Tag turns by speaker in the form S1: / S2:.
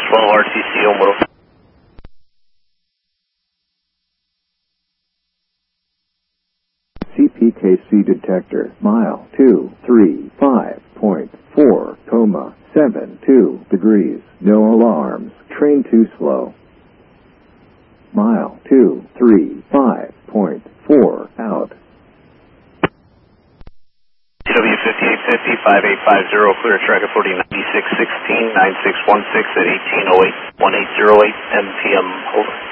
S1: 12 RTC Omoto.
S2: CPKC detector, mile 235.4, 72 no alarms, train too slow. Mile 235.4 out.
S1: TW5850, 5850, clear track at 409616, 9616 at 1808, 1808 MPM, over.